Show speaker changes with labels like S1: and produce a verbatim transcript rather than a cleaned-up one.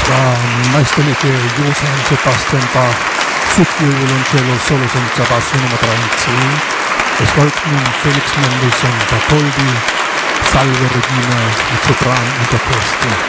S1: war meisterliche Johann Sebastian Bach, Suite Violoncello Solo senza basso Nummer drei in C. Es folgt nun Felix Mendelssohn Bartholdy, Salve Regina mit Sopran und Orchester.